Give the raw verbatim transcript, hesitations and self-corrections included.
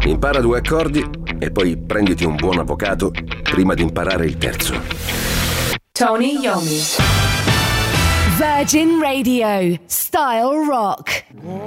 Impara due accordi e poi prenditi un buon avvocato prima di imparare il terzo. Tony Iommi. Virgin Radio, Style Rock.